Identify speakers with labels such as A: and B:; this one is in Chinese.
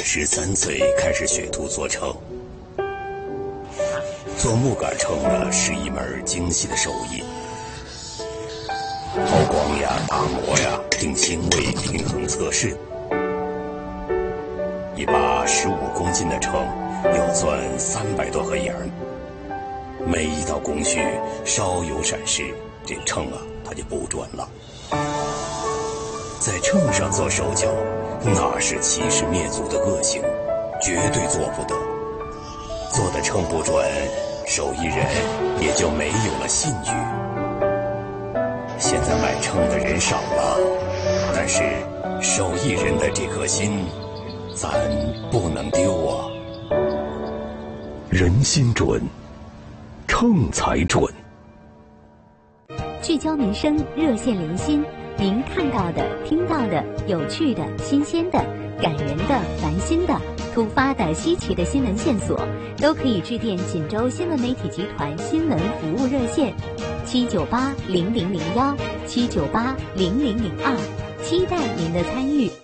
A: 13岁开始学徒做秤。做木杆秤呢，是一门精细的手艺，抛光呀、打磨呀、定星位、平衡测试。一把15公斤的秤要钻300多个眼儿，每一道工序稍有闪失，这秤啊它就不准了。在秤上做手脚，那是欺师灭祖的恶行，绝对做不得。做的秤不准，手艺人也就没有了信誉。现在买秤的人少了，但是手艺人的这颗心，咱不能丢啊！人心准，秤才准。
B: 聚焦民生，热线连心，您看到的、听到的、有趣的、新鲜的、感人的、烦心的、突发的、稀奇的新闻线索，都可以致电锦州新闻媒体集团新闻服务热线7980001、7980002，期待您的参与。